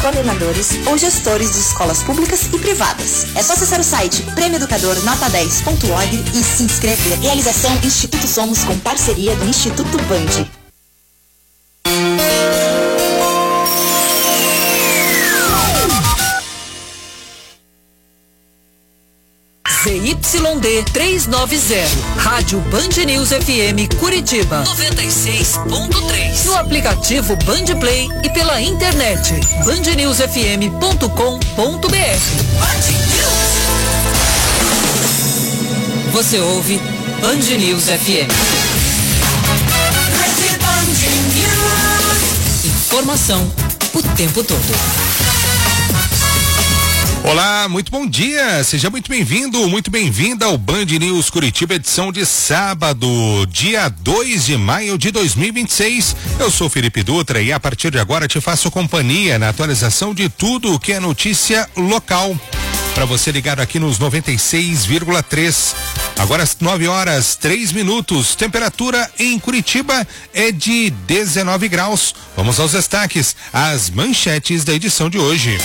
coordenadores ou gestores de escolas públicas e privadas. É só acessar o site prêmioeducadornota10.org e se inscrever. Realização Instituto Somos com parceria do Instituto Band. ZYD 390, Rádio Band News FM Curitiba 96.3, no aplicativo Band Play e pela internet bandnewsfm.com.br. Você ouve Band News FM. Informação o tempo todo. Olá, muito bom dia, seja muito bem-vindo, muito bem-vinda ao Band News Curitiba, edição de sábado, dia 2 de maio de 2026. Eu sou Felipe Dutra e a partir de agora te faço companhia na atualização de tudo o que é notícia local. Para você ligado aqui nos 96,3. Agora às 9h03, temperatura em Curitiba é de 19 graus. Vamos aos destaques, as manchetes da edição de hoje.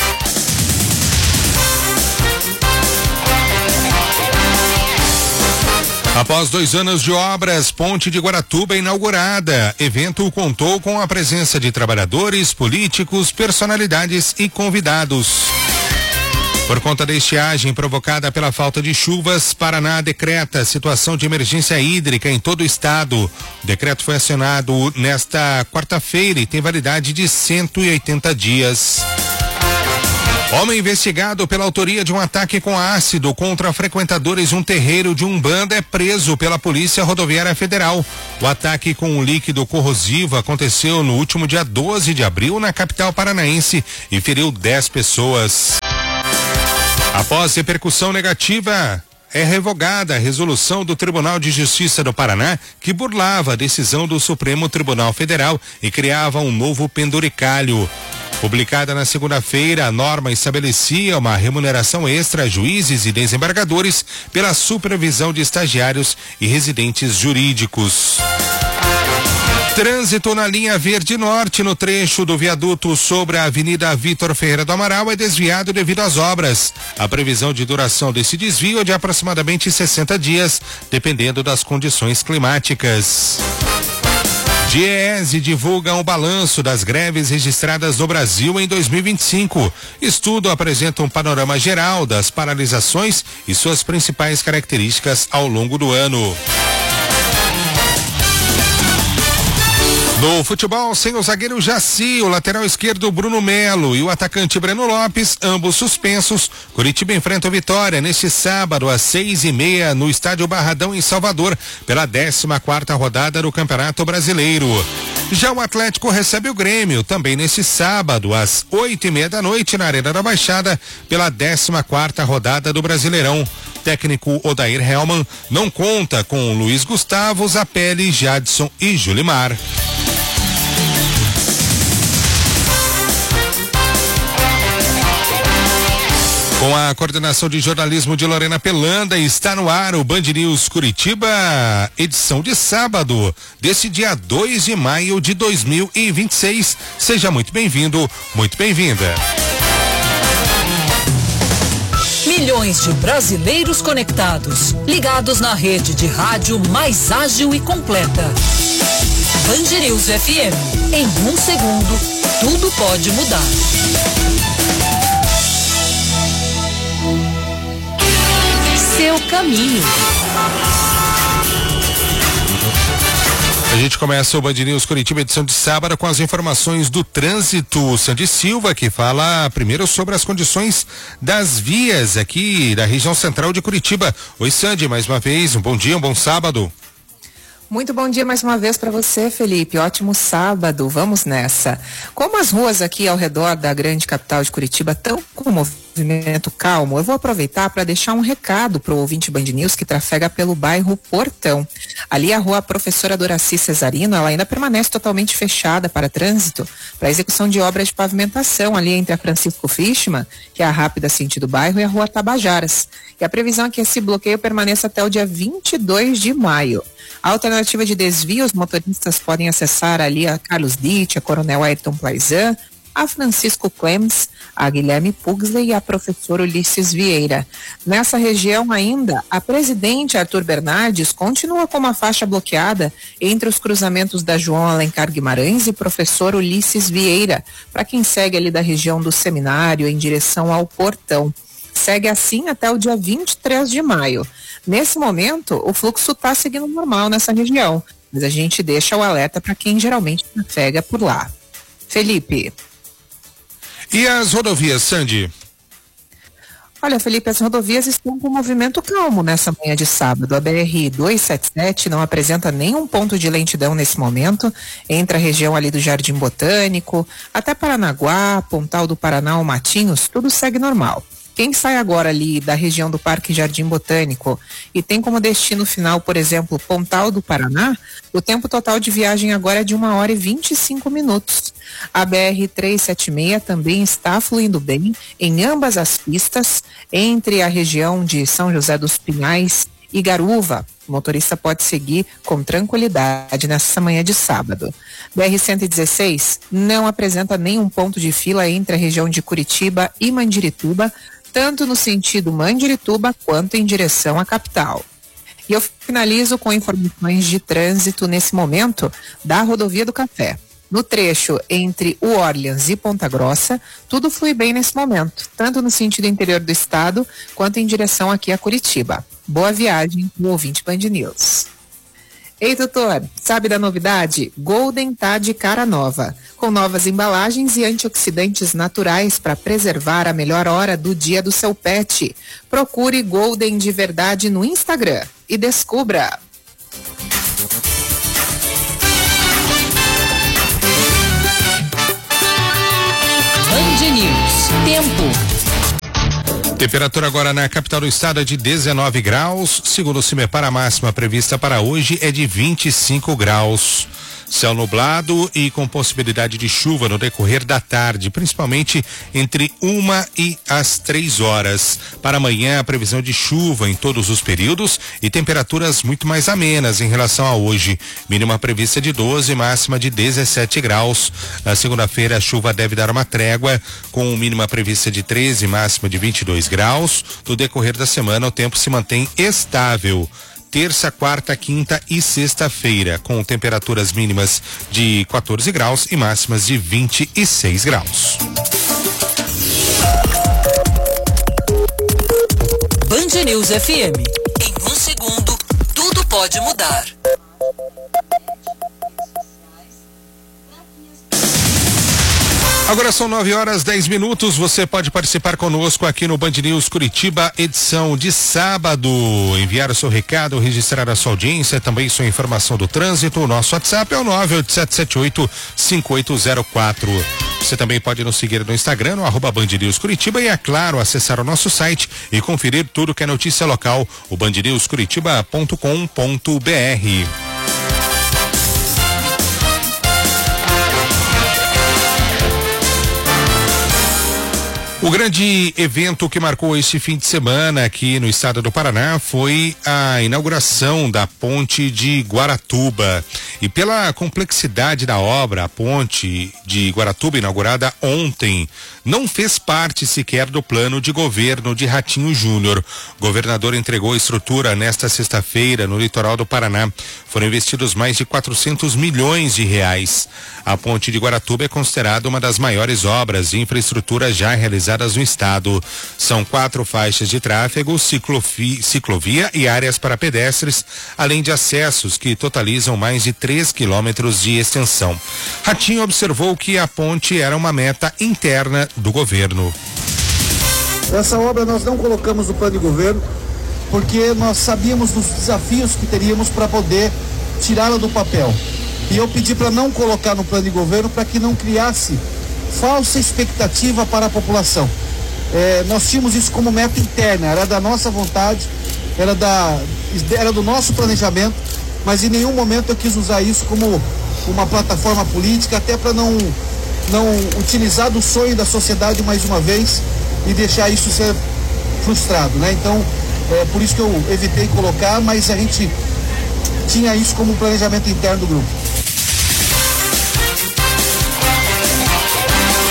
Após 2 anos de obras, Ponte de Guaratuba inaugurada. Evento contou com a presença de trabalhadores, políticos, personalidades e convidados. Por conta da estiagem provocada pela falta de chuvas, Paraná decreta situação de emergência hídrica em todo o estado. O decreto foi acionado nesta quarta-feira e tem validade de 180 dias. Homem investigado pela autoria de um ataque com ácido contra frequentadores de um terreiro de Umbanda é preso pela Polícia Rodoviária Federal. O ataque com um líquido corrosivo aconteceu no último dia 12 de abril na capital paranaense e feriu 10 pessoas. Após repercussão negativa, é revogada a resolução do Tribunal de Justiça do Paraná que burlava a decisão do Supremo Tribunal Federal e criava um novo penduricalho. Publicada na segunda-feira, a norma estabelecia uma remuneração extra a juízes e desembargadores pela supervisão de estagiários e residentes jurídicos. Trânsito na linha Verde Norte, no trecho do viaduto sobre a Avenida Vitor Ferreira do Amaral, é desviado devido às obras. A previsão de duração desse desvio é de aproximadamente 60 dias, dependendo das condições climáticas. DIEESE divulga um balanço das greves registradas no Brasil em 2025. Estudo apresenta um panorama geral das paralisações e suas principais características ao longo do ano. No futebol, sem o zagueiro Jaci, o lateral esquerdo Bruno Melo e o atacante Breno Lopes, ambos suspensos, Curitiba enfrenta o Vitória neste sábado às 6h30 no estádio Barradão em Salvador, pela 14ª rodada do Campeonato Brasileiro. Já o Atlético recebe o Grêmio também neste sábado às 20h30 na Arena da Baixada, pela 14ª rodada do Brasileirão. Técnico Odair Hellmann não conta com Luiz Gustavo, Zapelli, Jadson e Julimar. Com a coordenação de jornalismo de Lorena Pelanda, está no ar o Band News Curitiba, edição de sábado, desse dia 2 de maio de 2026. Seja muito bem-vindo, muito bem-vinda. Milhões de brasileiros conectados, ligados na rede de rádio mais ágil e completa. Band News FM. Em 1 segundo, tudo pode mudar. Seu caminho. A gente começa o Band News Curitiba, edição de sábado, com as informações do trânsito. Sandy Silva, que fala primeiro sobre as condições das vias aqui da região central de Curitiba. Oi, Sandy, mais uma vez, um bom dia, um bom sábado. Muito bom dia mais uma vez para você, Felipe. Ótimo sábado. Vamos nessa. Como as ruas aqui ao redor da grande capital de Curitiba estão com movimento calmo, eu vou aproveitar para deixar um recado para o ouvinte Band News que trafega pelo bairro Portão. Ali a rua Professora Doraci Cesarino, ela ainda permanece totalmente fechada para trânsito, para execução de obras de pavimentação ali entre a Francisco Fischmann, que é a rápida sentido bairro, e a rua Tabajaras. E a previsão é que esse bloqueio permaneça até o dia 22 de maio. A alternativa de desvio, os motoristas podem acessar ali a Carlos Ditt, a Coronel Ayrton Plaizan, a Francisco Clems, a Guilherme Pugsley e a professora Ulisses Vieira. Nessa região ainda, a Presidente Arthur Bernardes continua com uma faixa bloqueada entre os cruzamentos da João Alencar Guimarães e professor Ulisses Vieira, para quem segue ali da região do Seminário em direção ao Portão. Segue assim até o dia 23 de maio. Nesse momento, o fluxo está seguindo normal nessa região, mas a gente deixa o alerta para quem geralmente trafega por lá. Felipe. E as rodovias, Sandy? Olha, Felipe, as rodovias estão com movimento calmo nessa manhã de sábado. A BR-277 não apresenta nenhum ponto de lentidão nesse momento, entre a região ali do Jardim Botânico, até Paranaguá, Pontal do Paraná ou Matinhos, tudo segue normal. Quem sai agora ali da região do Parque Jardim Botânico e tem como destino final, por exemplo, Pontal do Paraná, o tempo total de viagem agora é de 1h e 25 minutos. A BR-376 também está fluindo bem em ambas as pistas, entre a região de São José dos Pinhais e Garuva. O motorista pode seguir com tranquilidade nessa manhã de sábado. BR-116 não apresenta nenhum ponto de fila entre a região de Curitiba e Mandirituba, tanto no sentido Mandirituba quanto em direção à capital. E eu finalizo com informações de trânsito nesse momento da Rodovia do Café. No trecho entre o Orleans e Ponta Grossa, tudo flui bem nesse momento, tanto no sentido interior do estado quanto em direção aqui a Curitiba. Boa viagem no ouvinte Band News. Ei, doutor, sabe da novidade? Golden tá de cara nova, com novas embalagens e antioxidantes naturais para preservar a melhor hora do dia do seu pet. Procure Golden de verdade no Instagram e descubra. Band News. Tempo. Temperatura agora na capital do estado é de 19 graus. Segundo o CIMEPAR, a máxima prevista para hoje é de 25 graus. Céu nublado e com possibilidade de chuva no decorrer da tarde, principalmente entre 1 e as 3 horas. Para amanhã, a previsão de chuva em todos os períodos e temperaturas muito mais amenas em relação a hoje. Mínima prevista de 12, máxima de 17 graus. Na segunda-feira, a chuva deve dar uma trégua, com mínima prevista de 13, máxima de 22 graus. No decorrer da semana, o tempo se mantém estável. Terça, quarta, quinta e sexta-feira, com temperaturas mínimas de 14 graus e máximas de 26 graus. Band News FM. Em 1 segundo, tudo pode mudar. Agora são 9h10. Você pode participar conosco aqui no Band News Curitiba, edição de sábado. Enviar o seu recado, registrar a sua audiência, também sua informação do trânsito. O nosso WhatsApp é o 987785804. Você também pode nos seguir no Instagram, no @Band News Curitiba, e é claro, acessar o nosso site e conferir tudo que é notícia local, o bandnewscuritiba.com.br. O grande evento que marcou este fim de semana aqui no estado do Paraná foi a inauguração da ponte de Guaratuba. E pela complexidade da obra, a ponte de Guaratuba, inaugurada ontem, não fez parte sequer do plano de governo de Ratinho Júnior. O governador entregou a estrutura nesta sexta-feira no litoral do Paraná. Foram investidos mais de 400 milhões de reais. A ponte de Guaratuba é considerada uma das maiores obras de infraestrutura já realizadas no estado. São 4 faixas de tráfego, ciclovia e áreas para pedestres, além de acessos que totalizam mais de 3 quilômetros de extensão. Ratinho observou que a ponte era uma meta interna do governo. Essa obra nós não colocamos no plano de governo porque nós sabíamos dos desafios que teríamos para poder tirá-la do papel. E eu pedi para não colocar no plano de governo para que não criasse falsa expectativa para a população. Nós tínhamos isso como meta interna, era da nossa vontade, era do nosso planejamento, mas em nenhum momento eu quis usar isso como uma plataforma política, até para não utilizar do sonho da sociedade mais uma vez e deixar isso ser frustrado, né? Então, por isso que eu evitei colocar, mas a gente tinha isso como um planejamento interno do grupo.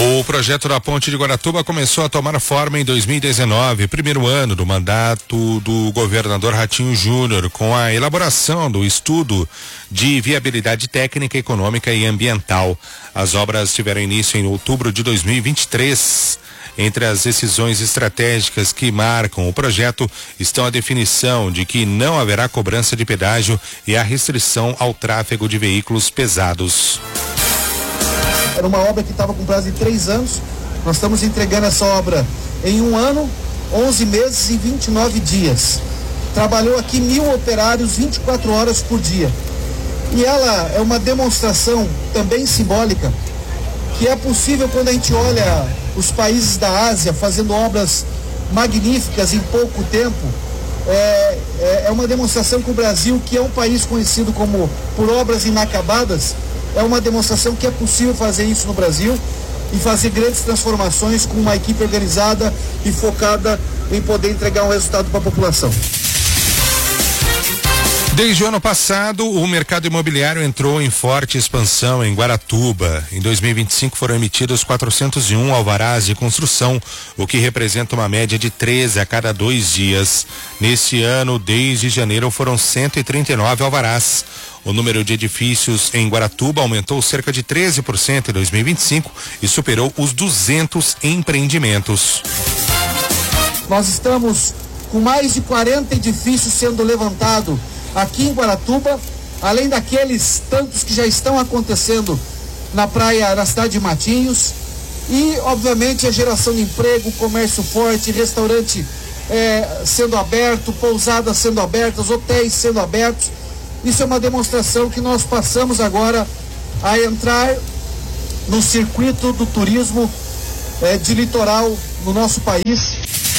O projeto da Ponte de Guaratuba começou a tomar forma em 2019, primeiro ano do mandato do governador Ratinho Júnior, com a elaboração do estudo de viabilidade técnica, econômica e ambiental. As obras tiveram início em outubro de 2023. Entre as decisões estratégicas que marcam o projeto estão a definição de que não haverá cobrança de pedágio e a restrição ao tráfego de veículos pesados. Era uma obra que estava com prazo de 3 anos. Nós estamos entregando essa obra em 1 ano, 11 meses e 29 dias. Trabalhou aqui 1.000 operários 24 horas por dia. E ela é uma demonstração também simbólica que é possível quando a gente olha os países da Ásia fazendo obras magníficas em pouco tempo. É uma demonstração que o Brasil, que é um país conhecido como por obras inacabadas, é uma demonstração que é possível fazer isso no Brasil e fazer grandes transformações com uma equipe organizada e focada em poder entregar um resultado para a população. Desde o ano passado, o mercado imobiliário entrou em forte expansão em Guaratuba. Em 2025 foram emitidos 401 alvarás de construção, o que representa uma média de 13 a cada 2 dias. Neste ano, desde janeiro, foram 139 alvarás. O número de edifícios em Guaratuba aumentou cerca de 13% em 2025 e superou os 200 empreendimentos. Nós estamos com mais de 40 edifícios sendo levantados aqui em Guaratuba, além daqueles tantos que já estão acontecendo na cidade de Matinhos, e obviamente a geração de emprego, comércio forte, restaurante sendo aberto, pousadas sendo abertas, hotéis sendo abertos. Isso é uma demonstração que nós passamos agora a entrar no circuito do turismo de litoral no nosso país.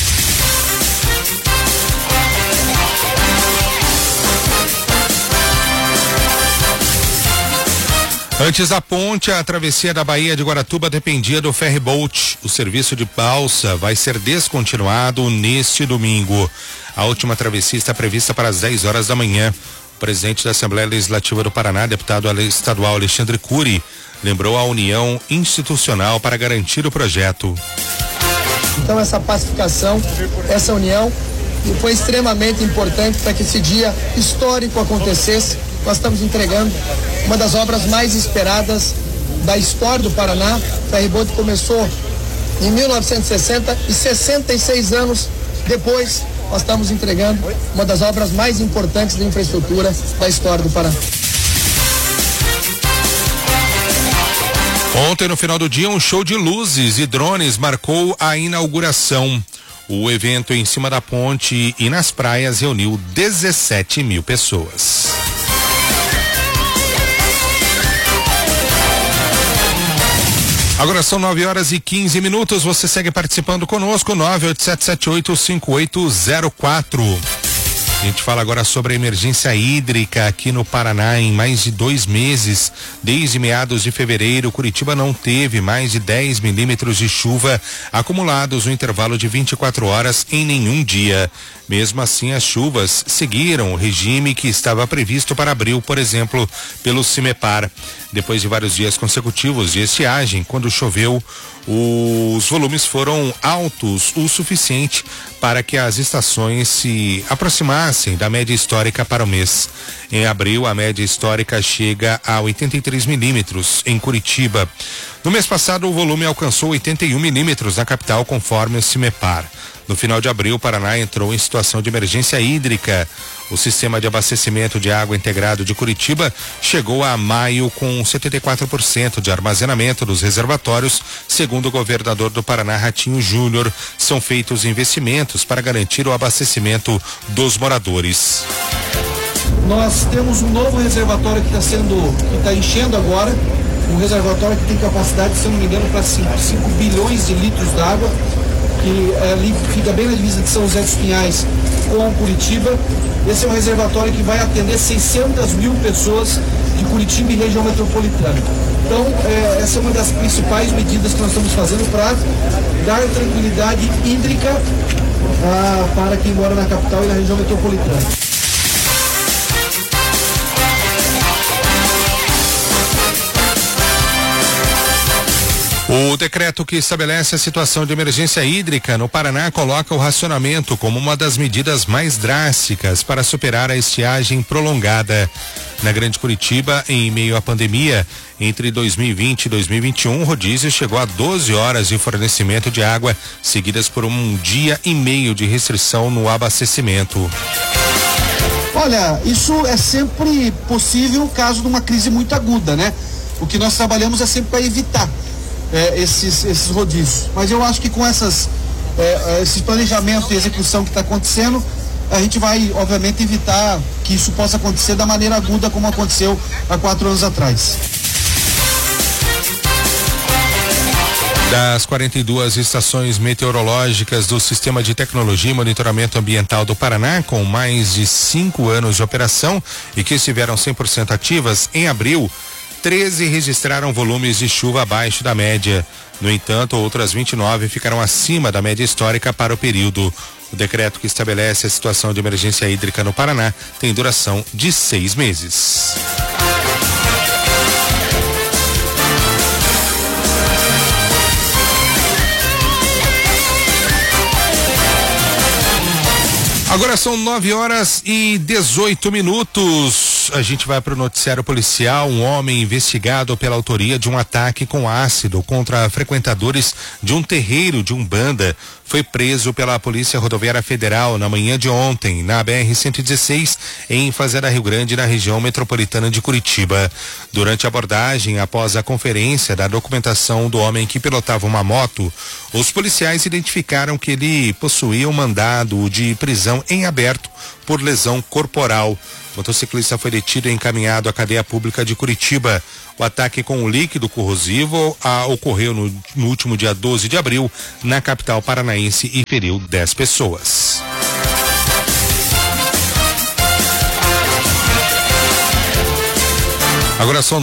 Antes da ponte, a travessia da Baía de Guaratuba dependia do ferryboat. O serviço de balsa vai ser descontinuado neste domingo. A última travessia está prevista para as 10 horas da manhã. O presidente da Assembleia Legislativa do Paraná, deputado estadual Alexandre Cury, lembrou a união institucional para garantir o projeto. Então essa pacificação, essa união foi extremamente importante para que esse dia histórico acontecesse. Nós estamos entregando uma das obras mais esperadas da história do Paraná. O ferryboat começou em 1960 e 66 anos depois nós estamos entregando uma das obras mais importantes de infraestrutura da história do Paraná. Ontem, no final do dia, um show de luzes e drones marcou a inauguração. O evento em cima da ponte e nas praias reuniu 17 mil pessoas. Agora são 9 horas e 15 minutos. Você segue participando conosco, 987785804. A gente fala agora sobre a emergência hídrica aqui no Paraná. Em mais de 2 meses, desde meados de fevereiro, Curitiba não teve mais de 10 milímetros de chuva acumulados no intervalo de 24 horas em nenhum dia. Mesmo assim, as chuvas seguiram o regime que estava previsto para abril, por exemplo, pelo CIMEPAR. Depois de vários dias consecutivos de estiagem, quando choveu, os volumes foram altos o suficiente para que as estações se aproximassem da média histórica para o mês. Em abril, a média histórica chega a 83 milímetros em Curitiba. No mês passado, o volume alcançou 81 milímetros na capital, conforme o CIMEPAR. No final de abril, o Paraná entrou em situação de emergência hídrica. O sistema de abastecimento de água integrado de Curitiba chegou a maio com 74% de armazenamento dos reservatórios, segundo o governador do Paraná, Ratinho Júnior. São feitos investimentos para garantir o abastecimento dos moradores. Nós temos um novo reservatório que está enchendo agora, um reservatório que tem capacidade, se eu não me engano, para 5 bilhões de litros d'água, que ali fica bem na divisa de São José dos Pinhais com Curitiba. Esse é um reservatório que vai atender 600 mil pessoas de Curitiba e região metropolitana. Então, essa é uma das principais medidas que nós estamos fazendo para dar tranquilidade hídrica para quem mora na capital e na região metropolitana. O decreto que estabelece a situação de emergência hídrica no Paraná coloca o racionamento como uma das medidas mais drásticas para superar a estiagem prolongada. Na Grande Curitiba, em meio à pandemia, entre 2020 e 2021, o rodízio chegou a 12 horas de fornecimento de água, seguidas por um dia e meio de restrição no abastecimento. Olha, isso é sempre possível caso de uma crise muito aguda, né? O que nós trabalhamos é sempre para evitar esses rodízios. Mas eu acho que com esse planejamento e execução que está acontecendo, a gente vai, obviamente, evitar que isso possa acontecer da maneira aguda como aconteceu há 4 anos atrás. Das 42 estações meteorológicas do Sistema de Tecnologia e Monitoramento Ambiental do Paraná, com mais de 5 anos de operação e que estiveram 100% ativas, em abril, 13 registraram volumes de chuva abaixo da média. No entanto, outras 29 ficaram acima da média histórica para o período. O decreto que estabelece a situação de emergência hídrica no Paraná tem duração de 6 meses. Agora são 9h18. A gente vai para o noticiário policial. Um homem investigado pela autoria de um ataque com ácido contra frequentadores de um terreiro de Umbanda foi preso pela Polícia Rodoviária Federal na manhã de ontem, na BR-116, em Fazenda Rio Grande, na região metropolitana de Curitiba. Durante a abordagem, após a conferência da documentação do homem que pilotava uma moto, os policiais identificaram que ele possuía um mandado de prisão em aberto por lesão corporal. O motociclista foi detido e encaminhado à cadeia pública de Curitiba. O ataque com o líquido corrosivo ocorreu no último dia 12 de abril na capital paranaense e feriu 10 pessoas. Agora são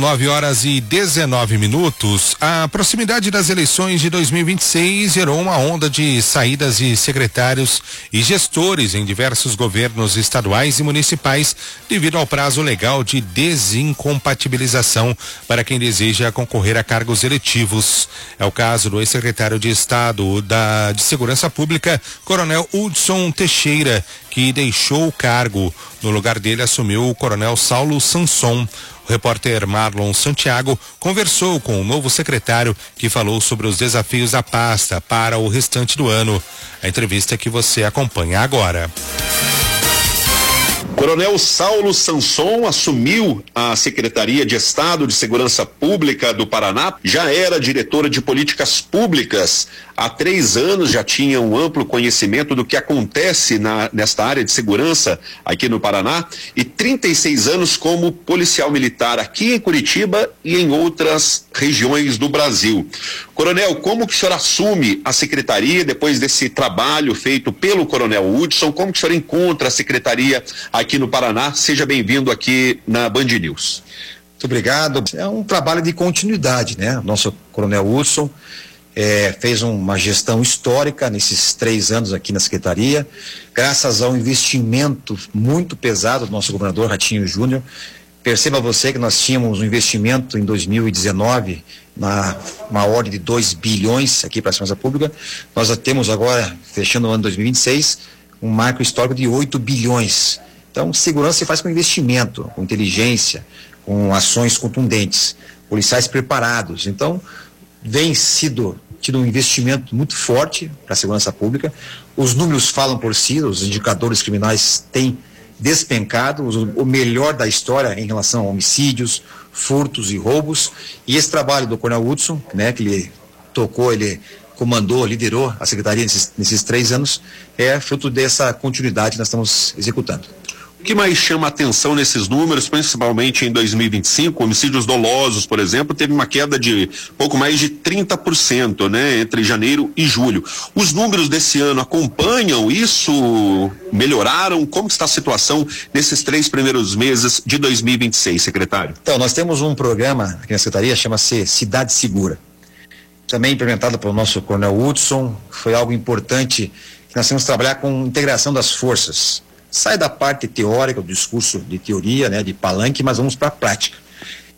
9h19. A proximidade das eleições de 2026 gerou uma onda de saídas de secretários e gestores em diversos governos estaduais e municipais devido ao prazo legal de desincompatibilização para quem deseja concorrer a cargos eletivos. É o caso do ex-secretário de Estado de Segurança Pública, Coronel Hudson Teixeira, que deixou o cargo. No lugar dele assumiu o Coronel Saulo Sanson. O repórter Marlon Santiago conversou com o novo secretário, que falou sobre os desafios da pasta para o restante do ano. A entrevista que você acompanha agora. Coronel Saulo Sanson assumiu a Secretaria de Estado de Segurança Pública do Paraná, já era diretora de políticas públicas. Há 3 anos já tinha um amplo conhecimento do que acontece nesta área de segurança aqui no Paraná e 36 anos como policial militar aqui em Curitiba e em outras regiões do Brasil. Coronel, como que o senhor assume a secretaria depois desse trabalho feito pelo Coronel Hudson? Como que o senhor encontra a secretaria aqui no Paraná? Seja bem-vindo aqui na Band News. Muito obrigado. É um trabalho de continuidade, né? Nosso Coronel Hudson fez uma gestão histórica nesses 3 anos aqui na Secretaria, graças ao investimento muito pesado do nosso governador Ratinho Júnior. Perceba você que nós tínhamos um investimento em 2019 uma ordem de 2 bilhões aqui para a segurança pública. Nós já temos agora, fechando o ano 2026, um marco histórico de 8 bilhões. Então, segurança se faz com investimento, com inteligência, com ações contundentes, policiais preparados. Então, vem tido um investimento muito forte para a segurança pública. Os números falam por si, os indicadores criminais têm despencado, o melhor da história em relação a homicídios, furtos e roubos. E esse trabalho do Coronel Hudson, né, que ele comandou, liderou a secretaria nesses 3 anos, é fruto dessa continuidade que nós estamos executando. O que mais chama a atenção nesses números, principalmente em 2025, homicídios dolosos, por exemplo, teve uma queda de pouco mais de 30%, né, entre janeiro e julho. Os números desse ano acompanham isso? Melhoraram? Como está a situação nesses 3 primeiros meses de 2026, secretário? Então, nós temos um programa aqui na Secretaria, chama-se Cidade Segura. Também implementado pelo nosso Coronel Hudson, foi algo importante que nós temos que trabalhar com integração das forças. Sai da parte teórica, do discurso de teoria, né, de palanque, mas vamos para a prática.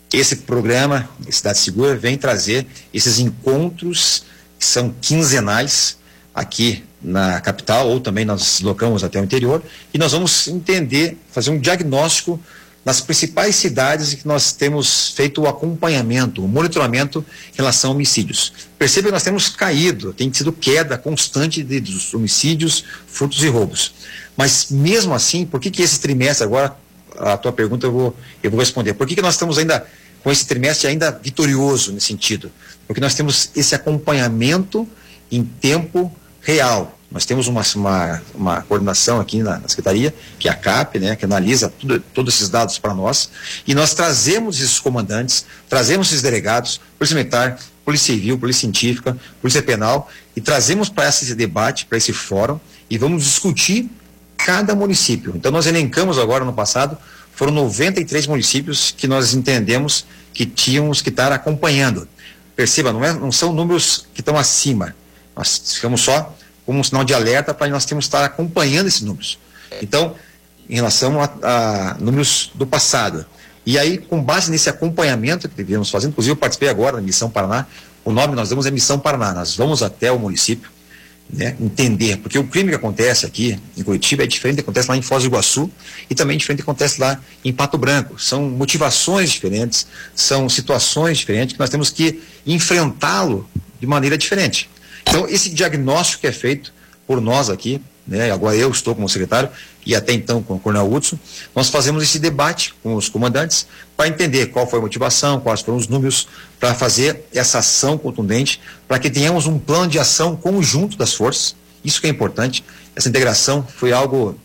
Esse programa, Cidade Segura, vem trazer esses encontros que são quinzenais aqui na capital, ou também nós deslocamos até o interior, e nós vamos entender, fazer um diagnóstico nas principais cidades em que nós temos feito o acompanhamento, o monitoramento em relação a homicídios. Perceba que nós temos caído, tem sido queda constante dos homicídios, furtos e roubos. Mas mesmo assim, por que esse trimestre, agora a tua pergunta eu vou responder, por que nós estamos ainda com esse trimestre ainda vitorioso nesse sentido? Porque nós temos esse acompanhamento em tempo real. Nós temos uma coordenação aqui na Secretaria, que é a CAP, né, que analisa todos esses dados para nós, e nós trazemos esses comandantes, trazemos esses delegados, Polícia Militar, Polícia Civil, Polícia Científica, Polícia Penal, e trazemos para esse debate, para esse fórum, e vamos discutir cada município. Então nós elencamos agora, no passado, foram 93 municípios que nós entendemos que tínhamos que estar acompanhando. Perceba, não são números que estão acima, nós ficamos só como um sinal de alerta para nós termos que estar acompanhando esses números. Então, em relação a números do passado. E aí, com base nesse acompanhamento que devíamos fazer, inclusive eu participei agora da Missão Paraná, o nome que nós damos é Missão Paraná, nós vamos até o município, né, entender, porque o crime que acontece aqui em Curitiba é diferente do que acontece lá em Foz do Iguaçu e também diferente do que acontece lá em Pato Branco. São motivações diferentes, são situações diferentes que nós temos que enfrentá-lo de maneira diferente. Então, esse diagnóstico que é feito por nós aqui, né, agora eu estou como secretário e até então com o Coronel Hudson, nós fazemos esse debate com os comandantes para entender qual foi a motivação, quais foram os números, para fazer essa ação contundente, para que tenhamos um plano de ação conjunto das forças. Isso que é importante. Essa integração foi algo,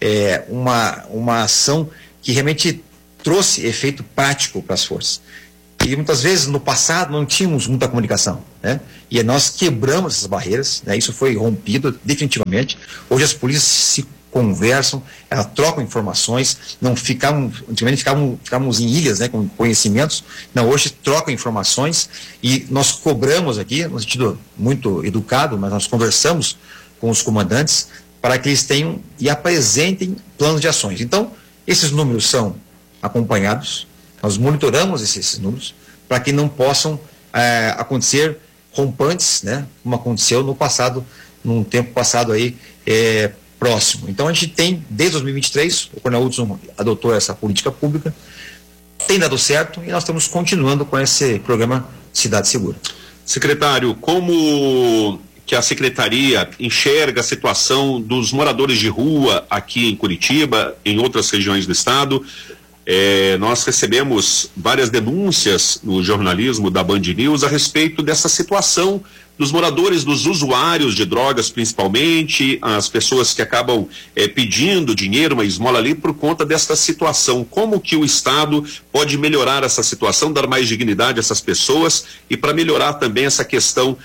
uma ação que realmente trouxe efeito prático para as forças. E muitas vezes no passado não tínhamos muita comunicação, né? E nós quebramos essas barreiras, né? Isso foi rompido definitivamente. Hoje as polícias se conversam, elas trocam informações, não antigamente ficávamos em ilhas, né, com conhecimentos. Não, hoje trocam informações e nós cobramos aqui, no sentido muito educado, mas nós conversamos com os comandantes para que eles tenham e apresentem planos de ações. Então, esses números são acompanhados. Nós monitoramos esses números para que não possam acontecer rompantes, né, como aconteceu no passado, num tempo passado aí próximo. Então a gente tem, desde 2023, o Coronel Hudson adotou essa política pública, tem dado certo e nós estamos continuando com esse programa Cidade Segura. Secretário, como que a Secretaria enxerga a situação dos moradores de rua aqui em Curitiba, em outras regiões do estado? Nós recebemos várias denúncias no jornalismo da Band News a respeito dessa situação dos moradores, dos usuários de drogas principalmente, as pessoas que acabam pedindo dinheiro, uma esmola ali por conta dessa situação. Como que o Estado pode melhorar essa situação, dar mais dignidade a essas pessoas e para melhorar também essa questão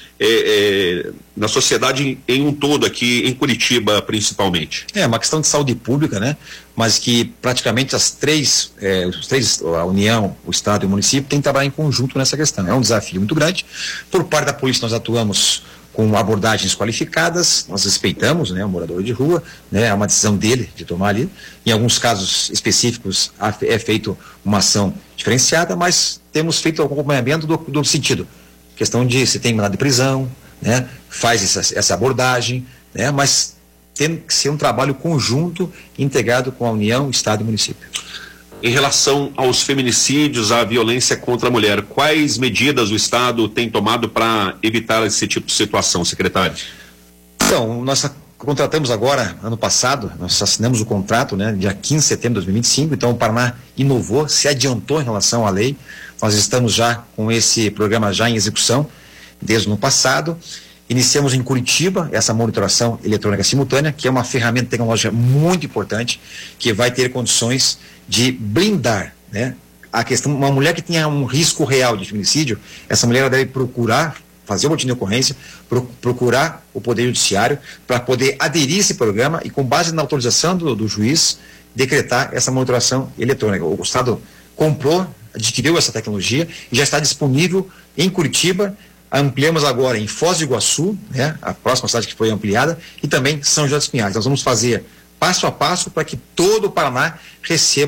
na sociedade em um todo aqui em Curitiba principalmente? É uma questão de saúde pública, né? Mas que praticamente os três, a União, o Estado e o município, têm que trabalhar em conjunto nessa questão. É um desafio muito grande. Por parte da polícia, nós atuamos com abordagens qualificadas, nós respeitamos, né, o morador de rua, né, é uma decisão dele de tomar ali. Em alguns casos específicos é feito uma ação diferenciada, mas temos feito o acompanhamento do sentido, questão de se tem mandado de prisão, né, faz essa abordagem, né, mas tem que ser um trabalho conjunto, integrado com a União, Estado e município. Em relação aos feminicídios, à violência contra a mulher, quais medidas o Estado tem tomado para evitar esse tipo de situação, secretário? Então, nós contratamos agora, ano passado, nós assinamos o contrato, né, dia 15 de setembro de 2025, então o Paraná inovou, se adiantou em relação à lei. Nós estamos já com esse programa já em execução, desde o ano passado. Iniciamos em Curitiba essa monitoração eletrônica simultânea, que é uma ferramenta tecnológica muito importante, que vai ter condições de blindar, né, a questão. Uma mulher que tenha um risco real de feminicídio, essa mulher ela deve procurar, fazer o boletim de ocorrência, procurar o Poder Judiciário para poder aderir a esse programa e, com base na autorização do juiz, decretar essa monitoração eletrônica. O Estado comprou, adquiriu essa tecnologia e já está disponível em Curitiba. Ampliamos agora em Foz do Iguaçu, né, a próxima cidade que foi ampliada, e também São José dos Pinhais. Nós vamos fazer passo a passo para que todo o Paraná receba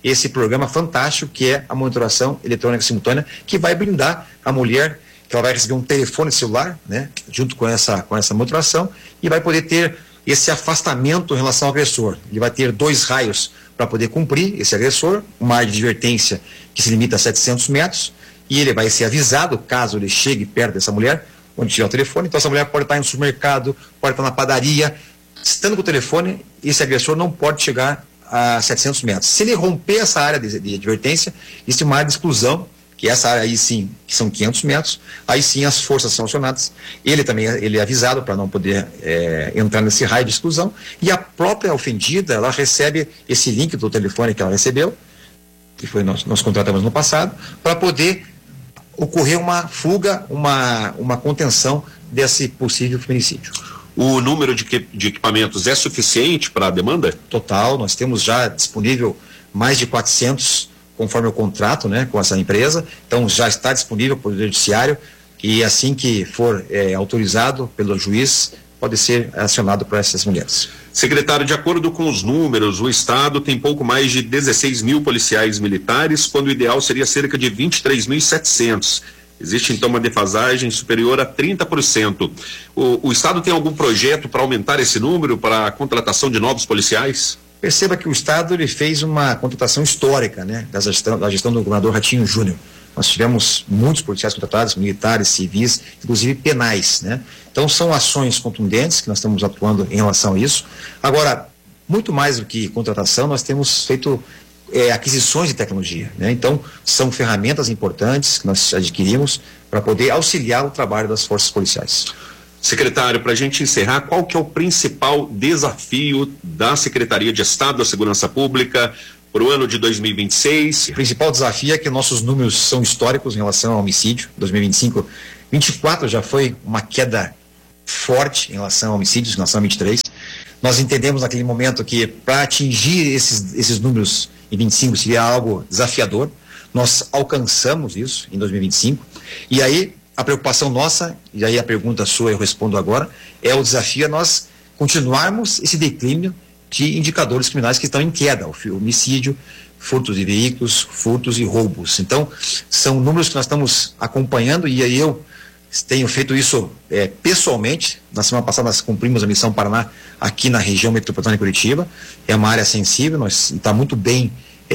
esse programa fantástico que é a monitoração eletrônica simultânea, que vai blindar a mulher, que ela vai receber um telefone celular, né, junto com essa monitoração, e vai poder ter esse afastamento em relação ao agressor. Ele vai ter 2 raios para poder cumprir esse agressor, uma área de advertência que se limita a 700 metros, e ele vai ser avisado caso ele chegue perto dessa mulher, onde tiver o telefone. Então essa mulher pode estar no supermercado, pode estar na padaria, estando com o telefone, esse agressor não pode chegar a 700 metros. Se ele romper essa área de advertência, existe uma área de exclusão, que essa área aí sim, que são 500 metros, aí sim as forças são acionadas, ele é avisado para não poder entrar nesse raio de exclusão, e a própria ofendida, ela recebe esse link do telefone que ela recebeu, que foi nós contratamos no passado, para poder ocorrer uma fuga, uma contenção desse possível feminicídio. O número de equipamentos é suficiente para a demanda? Total, nós temos já disponível mais de 400, conforme o contrato, né, com essa empresa. Então já está disponível para o Poder Judiciário, e assim que for autorizado pelo juiz, pode ser acionado para essas mulheres. Secretário, de acordo com os números, o Estado tem pouco mais de 16 mil policiais militares, quando o ideal seria cerca de 23.700. Existe então uma defasagem superior a 30%. O Estado tem algum projeto para aumentar esse número, para a contratação de novos policiais? Perceba que o Estado ele fez uma contratação histórica, né, da gestão do governador Ratinho Júnior. Nós tivemos muitos policiais contratados, militares, civis, inclusive penais, né? Então são ações contundentes que nós estamos atuando em relação a isso. Agora, muito mais do que contratação, nós temos feito aquisições de tecnologia, né? Então são ferramentas importantes que nós adquirimos para poder auxiliar o trabalho das forças policiais. Secretário, para a gente encerrar, qual que é o principal desafio da Secretaria de Estado da Segurança Pública para o ano de 2026? O principal desafio é que nossos números são históricos em relação ao homicídio. 2025, 24 já foi uma queda forte em relação a homicídios, em relação a 23. Nós entendemos naquele momento que para atingir esses números em 25 seria algo desafiador. Nós alcançamos isso em 2025. E aí a preocupação nossa, e aí a pergunta sua eu respondo agora, é o desafio a nós continuarmos esse declínio de indicadores criminais que estão em queda, o homicídio, furtos de veículos, furtos e roubos. Então, são números que nós estamos acompanhando, e aí eu tenho feito isso pessoalmente. Na semana passada nós cumprimos a Missão Paraná aqui na região metropolitana de Curitiba. É uma área sensível, está muito bem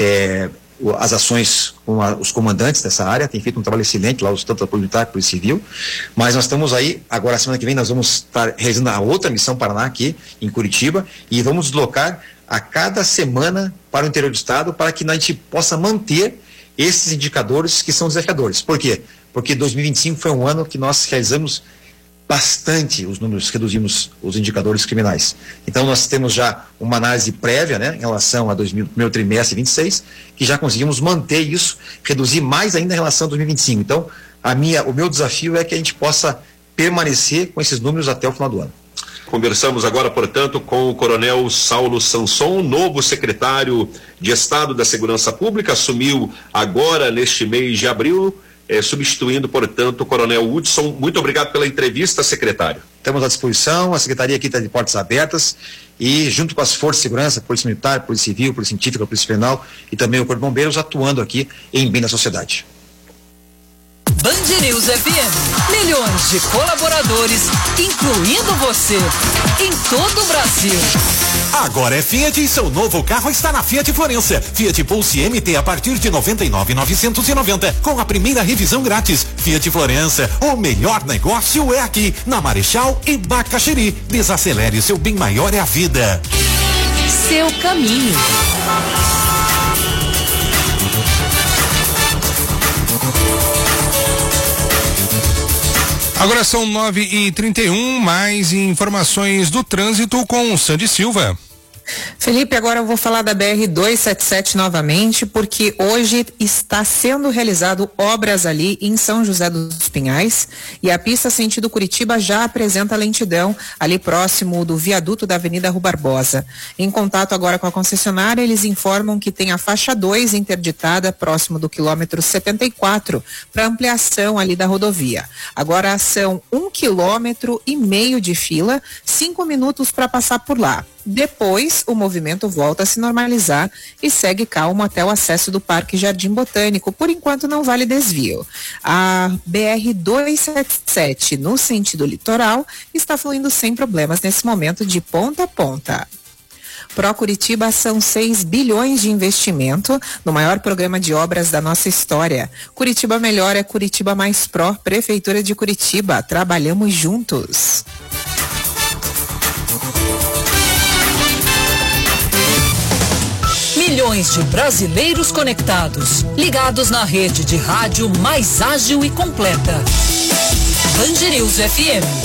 as ações com os comandantes dessa área, tem feito um trabalho excelente lá, tanto da Polícia Militar, Polícia Civil, mas nós estamos aí, agora semana que vem nós vamos estar realizando a outra Missão Paraná aqui em Curitiba, e vamos deslocar a cada semana para o interior do estado, para que a gente possa manter esses indicadores que são desafiadores. Por quê? Porque 2025 foi um ano que nós realizamos bastante os números, reduzimos os indicadores criminais. Então nós temos já uma análise prévia, né, em relação a primeiro trimestre 26, que já conseguimos manter isso, reduzir mais ainda em relação a 2025. Então o meu desafio é que a gente possa permanecer com esses números até o final do ano. Conversamos agora, portanto, com o Coronel Saulo Sanson, novo secretário de Estado da Segurança Pública, assumiu agora neste mês de abril, substituindo, portanto, o Coronel Hudson. Muito obrigado pela entrevista, secretário. Estamos à disposição, a Secretaria aqui está de portas abertas, e junto com as forças de segurança, Polícia Militar, Polícia Civil, Polícia Científica, Polícia Penal e também o Corpo de Bombeiros, atuando aqui em bem da sociedade. Band News FM, milhões de colaboradores, incluindo você, em todo o Brasil. Agora é Fiat e seu novo carro está na Fiat Florença. Fiat Pulse MT a partir de 99.990, com a primeira revisão grátis. Fiat Florença, o melhor negócio é aqui, na Marechal e Bacaxiri. Desacelere, seu bem maior é a vida. Seu caminho. Agora são 9h31, mais informações do trânsito com Sandy Silva. Felipe, agora eu vou falar da BR-277 novamente, porque hoje está sendo realizado obras ali em São José dos Pinhais, e a pista sentido Curitiba já apresenta lentidão ali próximo do viaduto da Avenida Rui Barbosa. Em contato agora com a concessionária, eles informam que tem a faixa 2 interditada próximo do quilômetro 74 para ampliação ali da rodovia. Agora são 1,5 km de fila, 5 minutos para passar por lá. Depois, o movimento volta a se normalizar e segue calmo até o acesso do Parque Jardim Botânico. Por enquanto, não vale desvio. A BR-277, no sentido litoral, está fluindo sem problemas nesse momento de ponta a ponta. Pro Curitiba são 6 bilhões de investimento no maior programa de obras da nossa história. Curitiba Melhor é Curitiba Mais Pró, Prefeitura de Curitiba. Trabalhamos juntos. Milhões de brasileiros conectados, ligados na rede de rádio mais ágil e completa. Band News FM.